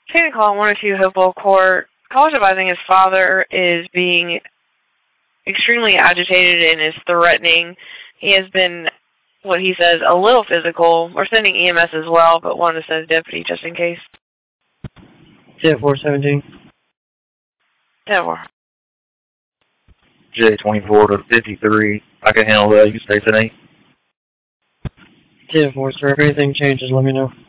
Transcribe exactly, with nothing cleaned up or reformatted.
Taking call one oh two Hopewell Court. Call is advising his father is being extremely agitated and is threatening. He has been, what he says, a little physical. We're sending E M S as well, but wanted to send a deputy just in case. ten four seventeen. ten four. J twenty-four to fifty-three. I can handle that. You stay today. ten four, sir. If anything changes, let me know.